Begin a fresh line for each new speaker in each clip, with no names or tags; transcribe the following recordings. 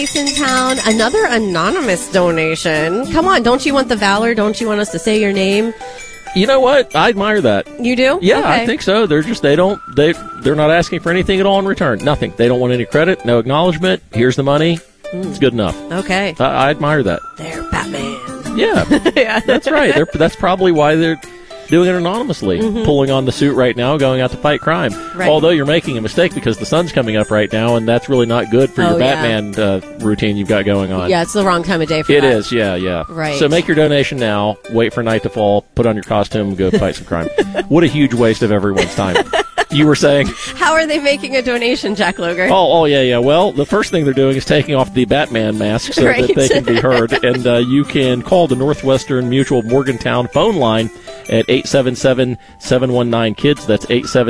In town, another anonymous donation. Come on, don't you want the valor? Don't you want us to say your name?
You know what? I admire that.
You do?
Yeah,
okay.
I think so. They're not asking for anything at all in return. Nothing. They don't want any credit, no acknowledgement. Here's the money. It's good enough.
Okay.
I admire that.
They're Batman.
Yeah,
yeah.
That's right. That's probably why they're doing it anonymously, pulling on the suit right now, going out to fight crime.
Right.
Although you're making a mistake because the sun's coming up right now, and that's really not good for your Batman routine you've got going on.
Yeah, it's the wrong time of day for
it.
that.
It is, yeah.
Right.
So make your donation now, wait for night to fall, put on your costume, and go fight some crime. What a huge waste of everyone's time. You were saying?
How are they making a donation, Jack Loger?
Oh, yeah. Well, the first thing they're doing is taking off the Batman mask so that they can be heard. And you can call the Northwestern Mutual Morgantown phone line at 877-719-KIDS. That's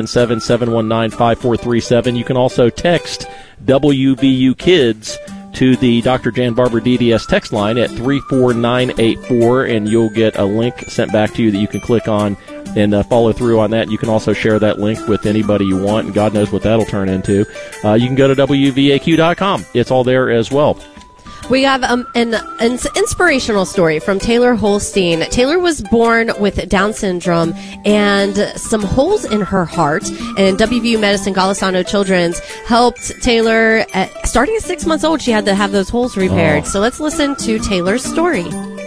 877-719-5437. You can also text WVU Kids to the Dr. Jan Barber DDS text line at 34984, and you'll get a link sent back to you that you can click on and follow through on that. You can also share that link with anybody you want, and God knows what that'll turn into. You can go to WVAQ.com. It's all there as well.
We have an inspirational story from Taylor Holstein. Taylor was born with Down syndrome and some holes in her heart, and WVU Medicine Golisano Children's helped Taylor. Starting at 6 months old, she had to have those holes repaired. So let's listen to Taylor's story.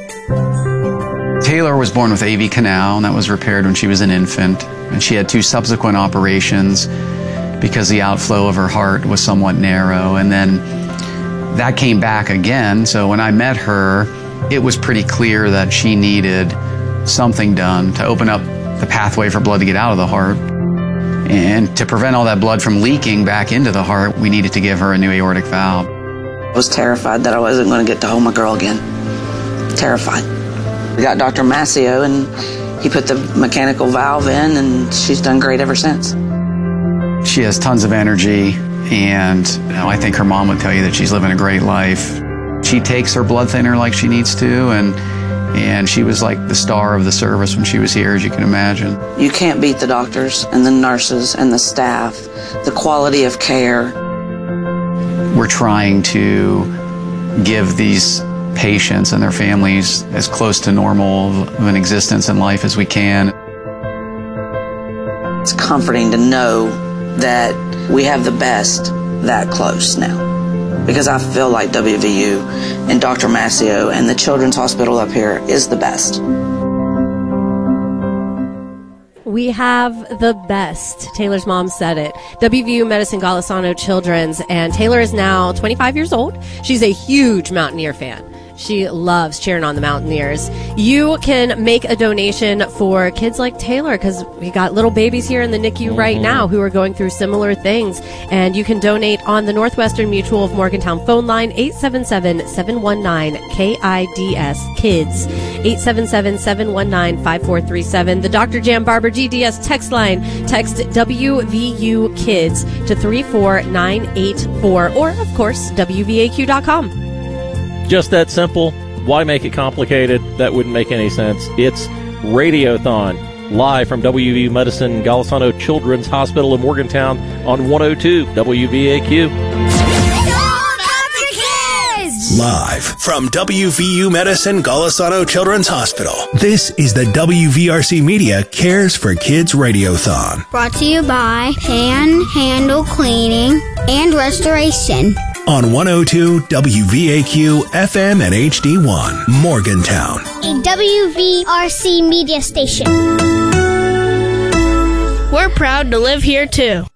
Taylor was born with AV canal, and that was repaired when she was an infant. And she had 2 subsequent operations because the outflow of her heart was somewhat narrow. And then that came back again. So when I met her, it was pretty clear that she needed something done to open up the pathway for blood to get out of the heart. And to prevent all that blood from leaking back into the heart, we needed to give her a new aortic valve.
I was terrified that I wasn't going to get to hold my girl again. Terrified. We got Dr. Mascio, and he put the mechanical valve in, and she's done great ever since.
She has tons of energy, and I think her mom would tell you that she's living a great life. She takes her blood thinner like she needs to, and she was like the star of the service when she was here, as you can imagine.
You can't beat the doctors and the nurses and the staff, the quality of care.
We're trying to give these patients and their families as close to normal of an existence in life as we can.
It's comforting to know that we have the best that close now, because I feel like WVU and Dr. Mascio and the Children's Hospital up here is the best.
We have the best. Taylor's mom said it. WVU Medicine Golisano Children's, and Taylor is now 25 years old. She's a huge Mountaineer fan. She loves cheering on the Mountaineers. You can make a donation for kids like Taylor, because we got little babies here in the NICU right now who are going through similar things. And you can donate on the Northwestern Mutual of Morgantown phone line, 877-719-KIDS, KIDS, 877-719-5437. The Dr. Jan Barber GDS text line, text WVU Kids to 34984, or, of course, WVAQ.com.
Just that simple. Why make it complicated? That wouldn't make any sense. It's Radiothon, live from WVU Medicine Golisano Children's Hospital in Morgantown on 102 WVAQ.
Live from WVU Medicine Golisano Children's Hospital, this is the WVRC Media Cares for Kids Radiothon.
Brought to you by Panhandle Cleaning and Restoration.
On 102 WVAQ FM and HD1, Morgantown.
A WVRC media station.
We're proud to live here too.